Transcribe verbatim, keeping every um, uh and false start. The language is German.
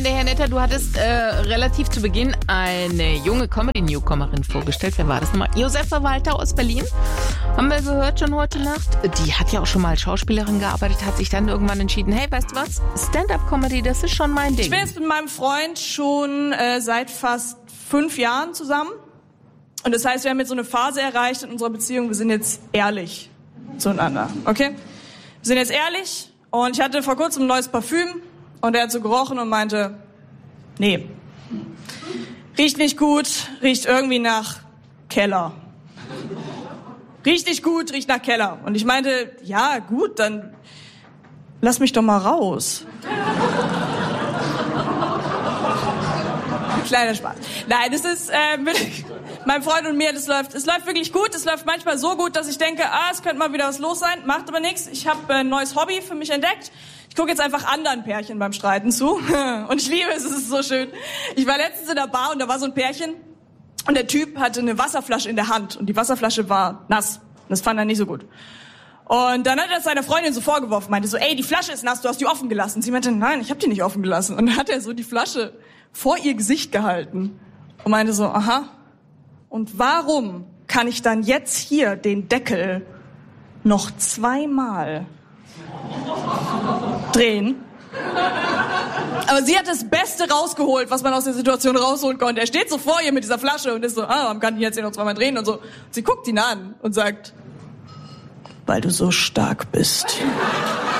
Freunde, Herr Netter, du hattest äh, relativ zu Beginn eine junge Comedy-Newcomerin vorgestellt. Wer war das nochmal? Josefa Walter aus Berlin. Haben wir gehört schon heute Nacht. Die hat ja auch schon mal als Schauspielerin gearbeitet, hat sich dann irgendwann entschieden, hey, weißt du was? Stand-up-Comedy, das ist schon mein Ding. Ich bin jetzt mit meinem Freund schon äh, seit fast fünf Jahren zusammen. Und das heißt, wir haben jetzt so eine Phase erreicht in unserer Beziehung, wir sind jetzt ehrlich zueinander, okay? Wir sind jetzt ehrlich und ich hatte vor kurzem ein neues Parfüm und er hat so gerochen und meinte, nee, riecht nicht gut, riecht irgendwie nach Keller. Riecht nicht gut, riecht nach Keller. Und ich meinte, ja gut, dann lass mich doch mal raus. Kleiner Spaß. Nein, das ist äh, mit meinem Freund und mir, das läuft, es läuft wirklich gut. Es läuft manchmal so gut, dass ich denke, ah, es könnte mal wieder was los sein. Macht aber nichts. Ich habe äh, ein neues Hobby für mich entdeckt. Ich gucke jetzt einfach anderen Pärchen beim Streiten zu. Und ich liebe es, es ist so schön. Ich war letztens in der Bar und da war so ein Pärchen und der Typ hatte eine Wasserflasche in der Hand und die Wasserflasche war nass. Das fand er nicht so gut. Und dann hat er das seiner Freundin so vorgeworfen, meinte so, ey, die Flasche ist nass, du hast die offen gelassen. Sie meinte, nein, ich habe die nicht offen gelassen. Und dann hat er so die Flasche vor ihr Gesicht gehalten und meinte so, aha, und warum kann ich dann jetzt hier den Deckel noch zweimal drehen? Aber sie hat das Beste rausgeholt, was man aus der Situation rausholen konnte. Er steht so vor ihr mit dieser Flasche und ist so, ah, warum kann ich jetzt hier noch zweimal drehen und so. Und sie guckt ihn an und sagt, weil du so stark bist.